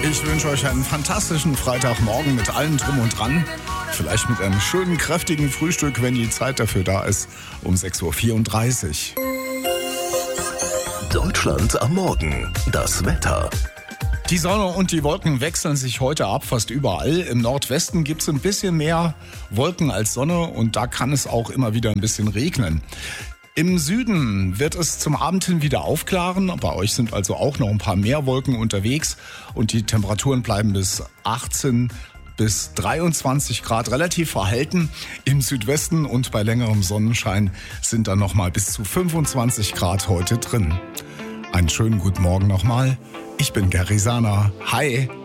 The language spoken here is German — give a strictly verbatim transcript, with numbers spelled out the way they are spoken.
Ich wünsche euch einen fantastischen Freitagmorgen mit allem drum und dran. Vielleicht mit einem schönen, kräftigen Frühstück, wenn die Zeit dafür da ist, um sechs Uhr vierunddreißig. Deutschland am Morgen. Das Wetter. Die Sonne und die Wolken wechseln sich heute ab, fast überall. Im Nordwesten gibt es ein bisschen mehr Wolken als Sonne und da kann es auch immer wieder ein bisschen regnen. Im Süden wird es zum Abend hin wieder aufklaren. Bei euch sind also auch noch ein paar mehr Wolken unterwegs und die Temperaturen bleiben bis achtzehn bis dreiundzwanzig Grad relativ verhalten. Im Südwesten und bei längerem Sonnenschein sind dann noch mal bis zu fünfundzwanzig Grad heute drin. Einen schönen guten Morgen nochmal. Ich bin Gary Sana. Hi.